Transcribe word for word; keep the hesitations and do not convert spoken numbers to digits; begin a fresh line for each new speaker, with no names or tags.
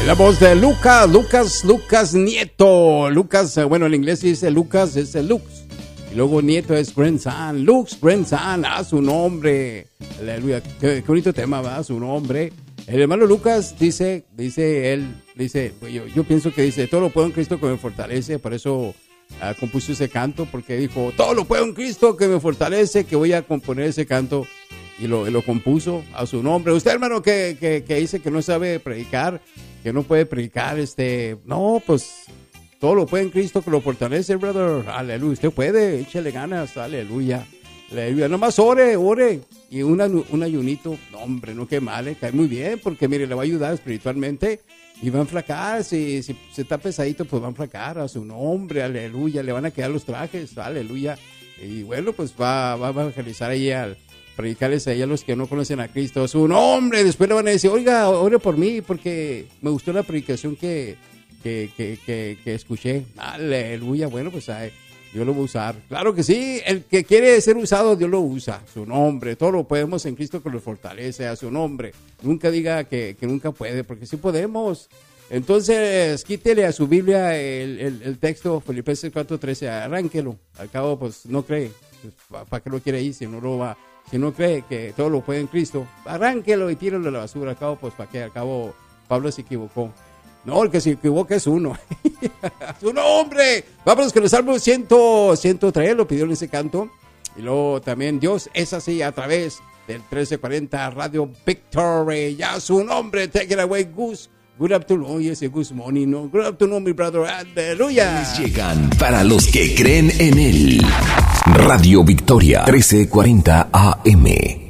La voz de Lucas, Lucas, Lucas Nieto. Lucas, bueno, en inglés dice Lucas, es el Lux. Y luego Nieto es grandson. Lux, grandson, a su nombre. Aleluya. Qué, qué bonito tema, va, su nombre. El hermano Lucas dice, dice él, dice, yo, yo pienso que dice, todo lo puedo en Cristo que me fortalece. Por eso uh, compuso ese canto, porque dijo, todo lo puedo en Cristo que me fortalece, que voy a componer ese canto. Y lo, y lo compuso a su nombre. Usted, hermano, que, que, que dice que no sabe predicar, que no puede predicar, este, no, pues, todo lo puede en Cristo que lo fortalece, brother. Aleluya, usted puede, échale ganas, aleluya. Aleluya, nomás ore, ore. Y una, un ayunito, no, hombre, no, qué mal, eh, cae muy bien, porque mire, le va a ayudar espiritualmente y va a enflacar. Si, si, si está pesadito, pues va a enflacar a su nombre, aleluya. Le van a quedar los trajes, aleluya. Y bueno, pues va, va a evangelizar ahí al predicarles a ellos los que no conocen a Cristo, su nombre. Después le van a decir, oiga, ore por mí, porque me gustó la predicación que, que, que, que, que escuché. Aleluya, bueno, pues ay, Dios lo va a usar. Claro que sí, el que quiere ser usado, Dios lo usa, su nombre. Todo lo podemos en Cristo que lo fortalece, a su nombre. Nunca diga que, que nunca puede, porque sí podemos. Entonces, quítele a su Biblia el, el, el texto, Filipenses cuatro trece, arránquelo. Al cabo, pues no cree. Pues, ¿para pa qué lo quiere ir si no lo va? Si no cree que todo lo puede en Cristo, arránquelo y tíralo a la basura. Al cabo, pues para qué, al cabo Pablo se equivocó. No, el que se equivoca es uno. ¡Su nombre! Vámonos con el Salmo cien, ciento tres, lo pidió en ese canto. Y luego también Dios es así a través del trece cuarenta Radio Victory. Ya su nombre, take it away, Gus. Good afternoon, oye, ese Gus Money, no. Good afternoon, mi brother, aleluya.
Llegan para los que creen en él. Radio Victoria, trece cuarenta A M.